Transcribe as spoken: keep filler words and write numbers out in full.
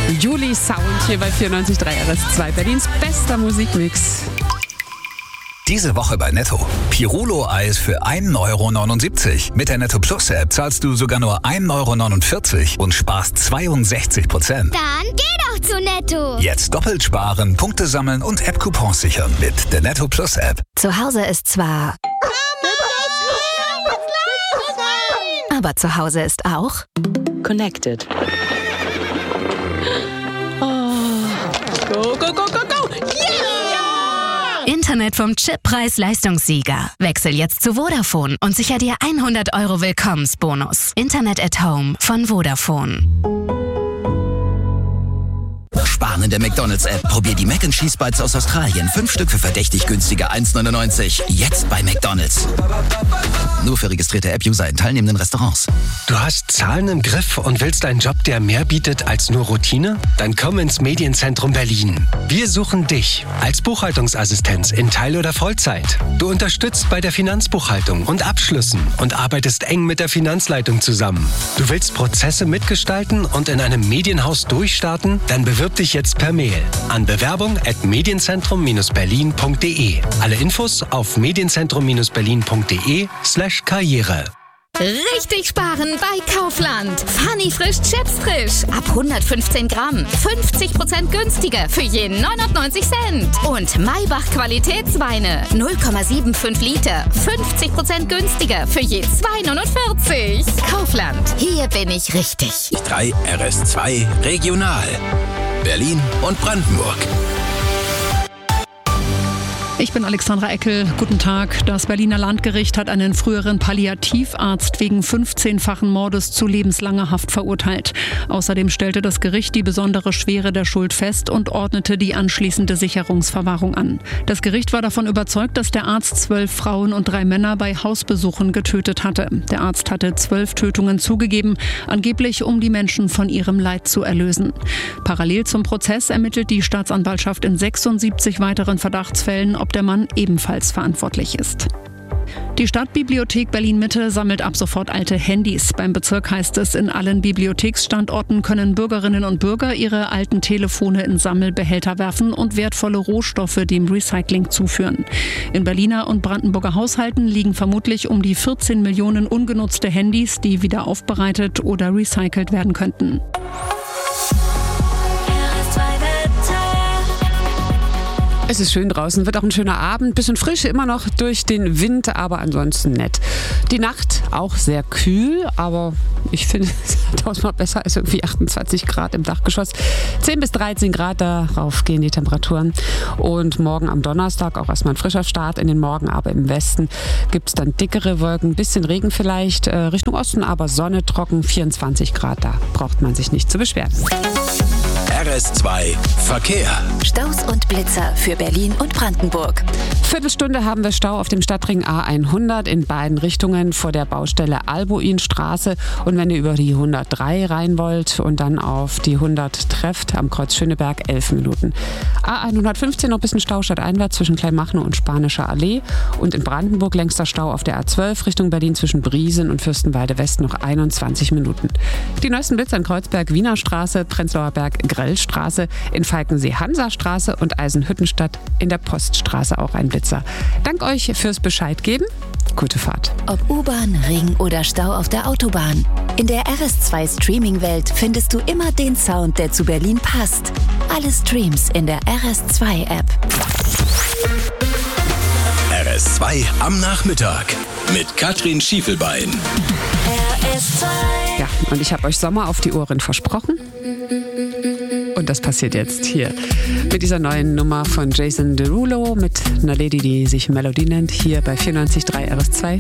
Juli Sound hier bei vierundneunzig Komma drei R S zwei, Berlins bester Musikmix. Diese Woche bei Netto. Pirulo-Eis für ein Euro neunundsiebzig. Mit der Netto Plus App zahlst du sogar nur ein Euro neunundvierzig und sparst zweiundsechzig Prozent. Dann geh doch zu Netto. Jetzt doppelt sparen, Punkte sammeln und App-Coupons sichern mit der Netto Plus App. Zu Hause ist zwar... Aber zu Hause ist auch... Connected. Go, go, go, go, go! Internet vom Chippreis-Leistungssieger. Wechsel jetzt zu Vodafone und sicher dir hundert Euro Willkommensbonus. Internet at Home von Vodafone. Sparen in der McDonalds-App. Probier die Mac and Cheese Bites aus Australien. Fünf Stück für verdächtig günstige eins neunundneunzig. Jetzt bei McDonalds. Nur für registrierte App-User in teilnehmenden Restaurants. Du hast Zahlen im Griff und willst einen Job, der mehr bietet als nur Routine? Dann komm ins Medienzentrum Berlin. Wir suchen dich als Buchhaltungsassistenz in Teil- oder Vollzeit. Du unterstützt bei der Finanzbuchhaltung und Abschlüssen und arbeitest eng mit der Finanzleitung zusammen. Du willst Prozesse mitgestalten und in einem Medienhaus durchstarten? Dann bewirb dich jetzt per Mail an bewerbung at medienzentrum berlin punkt de. Alle Infos auf medienzentrum berlin punkt de slash karriere. Richtig sparen bei Kaufland. Funny frisch Chips frisch. Ab hundertfünfzehn Gramm. fünfzig Prozent günstiger für je neunundneunzig Cent. Und Maybach Qualitätsweine. null Komma fünfundsiebzig Liter. fünfzig Prozent günstiger für je zwei neunundvierzig. Kaufland. Hier bin ich richtig. drei R S zwei Regional. Berlin und Brandenburg. Ich bin Alexandra Eckel. Guten Tag. Das Berliner Landgericht hat einen früheren Palliativarzt wegen fünfzehnfachen Mordes zu lebenslanger Haft verurteilt. Außerdem stellte das Gericht die besondere Schwere der Schuld fest und ordnete die anschließende Sicherungsverwahrung an. Das Gericht war davon überzeugt, dass der Arzt zwölf Frauen und drei Männer bei Hausbesuchen getötet hatte. Der Arzt hatte zwölf Tötungen zugegeben, angeblich um die Menschen von ihrem Leid zu erlösen. Parallel zum Prozess ermittelt die Staatsanwaltschaft in sechsundsiebzig weiteren Verdachtsfällen, ob der Mann ebenfalls verantwortlich ist. Die Stadtbibliothek Berlin-Mitte sammelt ab sofort alte Handys. Beim Bezirk heißt es, in allen Bibliotheksstandorten können Bürgerinnen und Bürger ihre alten Telefone in Sammelbehälter werfen und wertvolle Rohstoffe dem Recycling zuführen. In Berliner und Brandenburger Haushalten liegen vermutlich um die vierzehn Millionen ungenutzte Handys, die wieder aufbereitet oder recycelt werden könnten. Es ist schön draußen, wird auch ein schöner Abend, bisschen frisch immer noch durch den Wind, aber ansonsten nett. Die Nacht auch sehr kühl, aber ich finde es tausendmal besser als irgendwie achtundzwanzig Grad im Dachgeschoss. zehn bis dreizehn Grad, darauf gehen die Temperaturen. Und morgen am Donnerstag auch erstmal ein frischer Start in den Morgen, aber im Westen gibt es dann dickere Wolken, ein bisschen Regen vielleicht, äh, Richtung Osten, aber Sonne, trocken, vierundzwanzig Grad, da braucht man sich nicht zu beschweren. R S zwei Verkehr. Staus und Blitzer für Berlin und Brandenburg. Viertelstunde haben wir Stau auf dem Stadtring A hundert in beiden Richtungen vor der Baustelle Albuinstraße. Und wenn ihr über die hundertdrei rein wollt und dann auf die hundert trefft, am Kreuz Schöneberg, elf Minuten. A hundertfünfzehn noch ein bisschen Stau stadteinwärts zwischen Kleinmachnow und Spanischer Allee. Und in Brandenburg längster Stau auf der A zwölf Richtung Berlin zwischen Briesen und Fürstenwalde West noch einundzwanzig Minuten. Die neuesten Blitzer in Kreuzberg, Wiener Straße, Prenzlauer Berg, Grellstraße, in Falkensee Hansastraße und Eisenhüttenstadt in der Poststraße auch ein Blitzer. Dank euch fürs Bescheid geben. Gute Fahrt. Ob U-Bahn, Ring oder Stau auf der Autobahn. In der R S zwei Streaming-Welt findest du immer den Sound, der zu Berlin passt. Alle Streams in der R S zwei App. R S zwei am Nachmittag mit Katrin Schiefelbein. R S zwei. Ja, und ich habe euch Sommer auf die Ohren versprochen. Und das passiert jetzt hier mit dieser neuen Nummer von Jason Derulo mit einer Lady, die sich Melody nennt, hier bei vierundneunzig Komma drei R S zwei.